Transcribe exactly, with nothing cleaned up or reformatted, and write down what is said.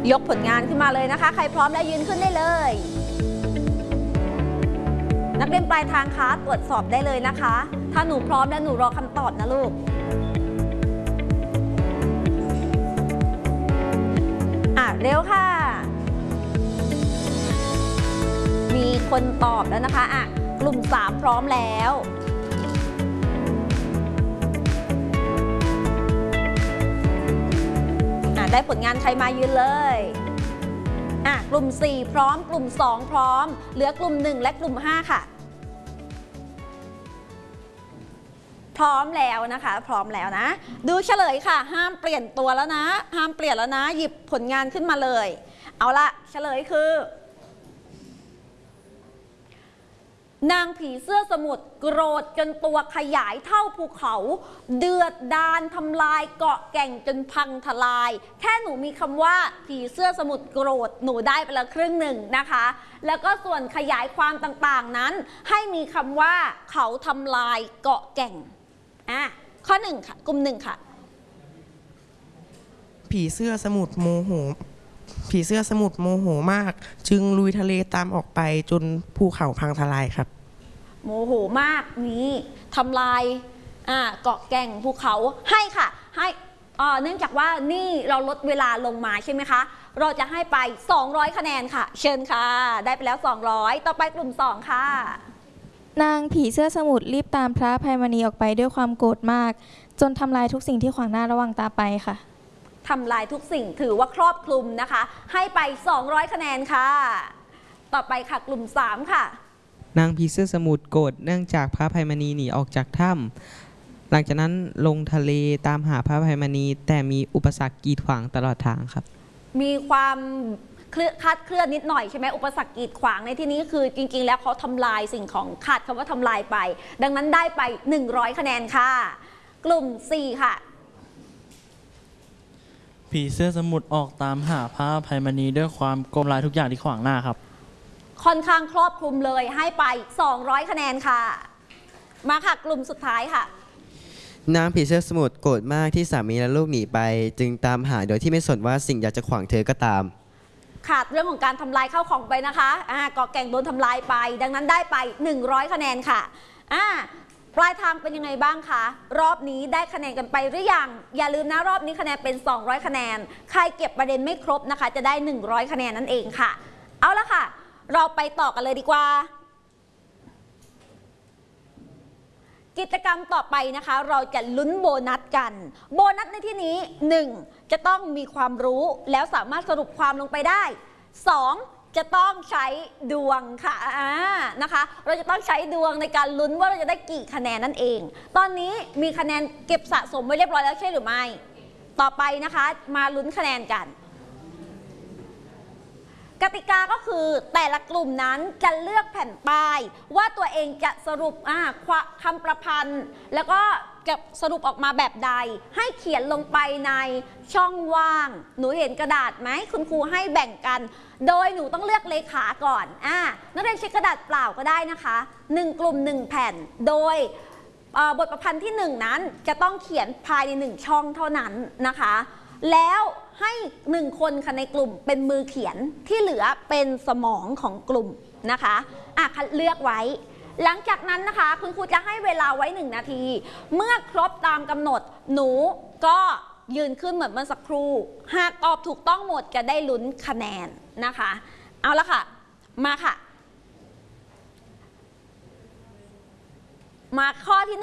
ยกผลงานขึ้นมาเลยนะคะใครพร้อมแล้วยืนขึ้นได้เลยนักเรียนปลายทางคะตรวจสอบได้เลยนะคะถ้าหนูพร้อมแล้วหนูรอคำตอบนะลูกอ่ะเร็วค่ะมีคนตอบแล้วนะคะอ่ะกลุ่มสามพร้อมแล้วอ่ะได้ผลงานใครมายืนเลยอ่ะกลุ่มสี่พร้อมกลุ่มสองพร้อมเหลือกลุ่มหนึ่งและกลุ่มห้าค่ะพร้อมแล้วนะคะพร้อมแล้วนะดูเฉลยค่ะห้ามเปลี่ยนตัวแล้วนะห้ามเปลี่ยนแล้วนะหยิบผลงานขึ้นมาเลยเอาละเฉลยคือนางผีเสื้อสมุทรโกรธจนตัวขยายเท่าภูเขาเดือดดาลทำลายเกาะแก่งจนพังทลายแค่หนูมีคำว่าผีเสื้อสมุทรโกรธหนูได้ไปแล้วครึ่งหนึ่งนะคะแล้วก็ส่วนขยายความต่างๆนั้นให้มีคำว่าเขาทำลายเกาะแก่งอ่ะข้อหนึ่งค่ะกลุ่มหนึ่งค่ะผีเสื้อสมุทรโมโหผีเสื้อสมุทรโมโหมากจึงลุยทะเลตามออกไปจนภูเขาพังทลายครับโมโหมากนี้ทำลายอ่าเกาะแก่งภูเขาให้ค่ะให้อ่าเนื่องจากว่านี่เราลดเวลาลงมาใช่ไหมคะเราจะให้ไปสองร้อยคะแนนค่ะเชิญค่ะได้ไปแล้วสองร้อยต่อไปกลุ่มสองค่ะนางผีเสื้อสมุทรรีบตามพระอภัยมณีออกไปด้วยความโกรธมากจนทำลายทุกสิ่งที่ขวางหน้าระหว่างตาไปค่ะทำลายทุกสิ่งถือว่าครอบคลุมนะคะให้ไปสองร้อยคะแนนค่ะต่อไปค่ะกลุ่มสามค่ะนางผีเสื้อสมุทรโกรธเนื่องจากพระอภัยมณีหนีออกจากถ้ำหลังจากนั้นลงทะเลตามหาพระอภัยมณีแต่มีอุปสรรคกีดขวางตลอดทางครับมีความเคลื่อนคาดเคลื่อนนิดหน่อยใช่ไหมอุปสรรคกีดขวางในที่นี้คือจริงๆแล้วเขาทำลายสิ่งของขาดคำว่าทำลายไปดังนั้นได้ไปหนึ่งร้อยคะแนนค่ะกลุ่มสี่ค่ะผีเสื้อสมุทรออกตามหาพระอภัยมณีด้วยความโกงลายทุกอย่างที่ขวางหน้าครับค่อนข้างครอบคลุมเลยให้ไปสองร้อยคะแนนค่ะมาค่ะกลุ่มสุดท้ายค่ะนางผีเสื้อสมุทรโกรธมากที่สามีและลูกหนีไปจึงตามหาโดยที่ไม่สนว่าสิ่งอยากจะขวางเธอก็ตามขาดเรื่องของการทำลายข้าวของไปนะคะอ่าเกาะแก่งโดนทำลายไปดังนั้นได้ไปหนึ่งร้อยคะแนนค่ะอ่าปลายทางเป็นยังไงบ้างคะรอบนี้ได้คะแนนกันไปหรือยังอย่าลืมนะรอบนี้คะแนนเป็นสองร้อยคะแนนใครเก็บประเด็นไม่ครบนะคะจะได้หนึ่งร้อยคะแนนนั่นเองค่ะเอาละค่ะเราไปต่อกันเลยดีกว่ากิจกรรมต่อไปนะคะเราจะลุ้นโบนัสกันโบนัสในที่นี้หนึ่งจะต้องมีความรู้แล้วสามารถสรุปความลงไปได้สองจะต้องใช้ดวงค่ะนะคะเราจะต้องใช้ดวงในการลุ้นว่าเราจะได้กี่คะแนนนั่นเองตอนนี้มีคะแนนเก็บสะสมไว้เรียบร้อยแล้วใช่หรือไม่ต่อไปนะคะมาลุ้นคะแนนกันกติกาก็คือแต่ละกลุ่มนั้นจะเลือกแผ่นป้ายว่าตัวเองจะสรุปคำประพันธ์แล้วก็จะสรุปออกมาแบบใดให้เขียนลงไปในช่องว่างหนูเห็นกระดาษไหมคุณครูให้แบ่งกันโดยหนูต้องเลือกเลขาก่อนอ่านักเรียนใช้กระดาษเปล่าก็ได้นะคะหนึ่งกลุ่มหนึ่งแผ่นโดยบทประพันธ์ที่หนึ่งนั้นจะต้องเขียนภายในหนึ่งช่องเท่านั้นนะคะแล้วให้หนึ่งคนค่ะในกลุ่มเป็นมือเขียนที่เหลือเป็นสมองของกลุ่มนะคะอ่ะคัดเลือกไว้หลังจากนั้นนะคะคุณครูจะให้เวลาไว้หนึ่งนาทีเมื่อครบตามกำหนดหนูก็ยืนขึ้นเหมือนเมื่อสักครู่หากตอบถูกต้องหมดจะได้ลุ้นคะแนนนะคะเอาละค่ะมาค่ะมาข้อที่